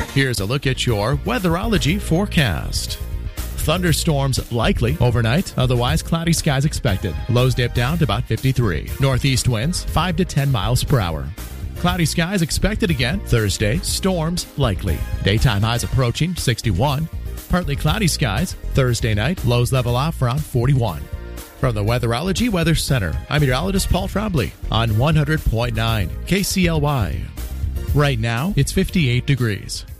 Here's a look at your weatherology forecast. Thunderstorms likely overnight, otherwise cloudy skies expected. Lows dip down to about 53. Northeast winds 5 to 10 miles per hour. Cloudy skies expected again Thursday. Storms likely. Daytime highs approaching 61. Partly cloudy skies Thursday night. Lows level off around 41. From the Weatherology Weather Center, I'm meteorologist Paul Trombley on 100.9 KCLY. Right now, it's 58 degrees.